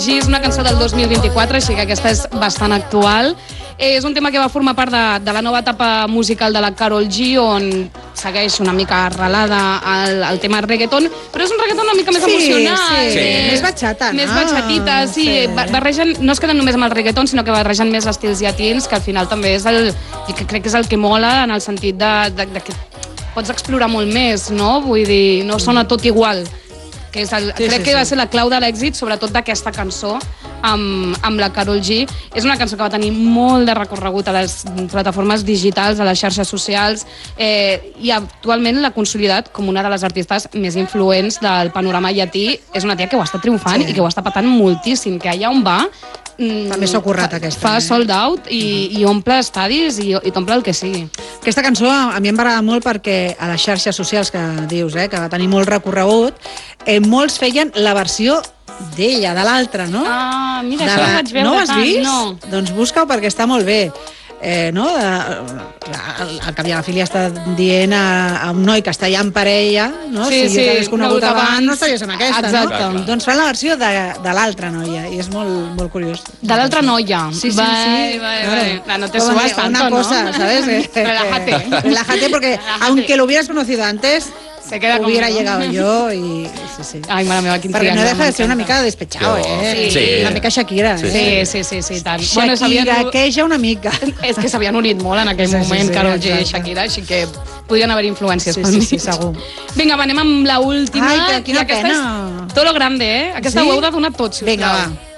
És una cançó del 2024, així que aquesta és bastant actual. És un tema que va formar part de la nova etapa musical de la Karol G, on segueix una mica arrelada al tema reggaeton, però és un reggaeton una mica més emocional. Sí. Més batxata, no? Més batxatita, sí. Barregen, no es queden només amb el reggaeton, sinó que barregen més estils llatins, que al final també és que crec que és el que mola, en el sentit de que pots explorar molt més, no? Vull dir, no sona tot igual. Crec que va ser la clau de l'èxit, sobretot d'aquesta cançó amb la Karol G. És una cançó que va tenir molt de recorregut a les plataformes digitals, a les xarxes socials, i actualment l'ha consolidat com una de les artistes més influents del panorama llatí. És una tia que ho està triomfant i que ho està patant moltíssim, que allà on va també s'ha currat aquesta. Fa sold out i omple estadis i t'omple el que sigui. Aquesta cançó a mi em va agradar molt perquè a les xarxes socials que dius, que va tenir molt recorregut, molts feien la versió d'ella, de l'altra, no? Ah, mira, això no vaig veure. No ho has vist? No. Doncs busca-ho perquè està molt bé. No? El cap i a la filia està dient a un noi que està allà en parella, no? Sí, si jo t'hagués conegut abans, no estaries amb aquesta, exacte. no? Doncs fan la versió de l'altra noia i és molt, molt curiós. De l'altra noia. Sí. No te subas tanto, una ¿no? cosa, ¿sabes? Relájate, porque aunque lo hubieras conocido antes, hubiera llegado yo y... Sí. Ai, mare meva, quin perquè triangle. No deja de ser una mica despechado, Sí. Una mica Shakira. Sí, tant. Shakira, queja una mica. És que s'havien unit molt en aquell moment, Karol G i Shakira, així que podrien haver influències pel mig. Sí, segur. Vinga, anem amb l'última. Ai, quina pena. Todo lo grande, Aquesta ho heu de donar tots, sisplau. Vinga, va.